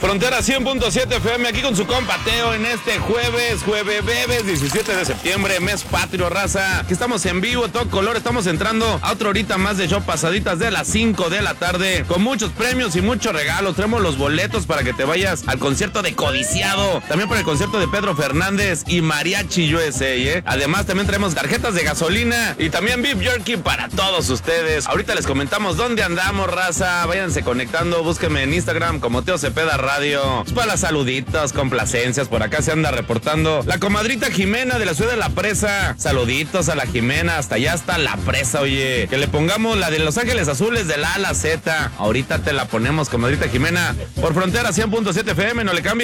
Frontera 100.7 FM, aquí con su compa Teo en este jueves 17 de septiembre, mes patrio, raza. Aquí estamos en vivo, todo color, estamos entrando a otra horita más de show, pasaditas de las 5 de la tarde, con muchos premios y muchos regalos. Tenemos los boletos para que te vayas al concierto de Codiciado, también para el concierto de Pedro Fernández y Mariachi USA, Además, también traemos tarjetas de gasolina y también beef jerky para todos ustedes. Ahorita les comentamos dónde andamos, raza. Váyanse conectando, búsquenme en Instagram como Teo Cepeda Radio. Es para las saluditos, complacencias. Por acá se anda reportando la comadrita Jimena de la ciudad de La Presa. Saluditos a la Jimena, hasta allá está La Presa, oye. Que le pongamos la de Los Ángeles Azules de la A a la Z. Ahorita te la ponemos, comadrita Jimena, por Frontera 100.7 FM, no le cambies.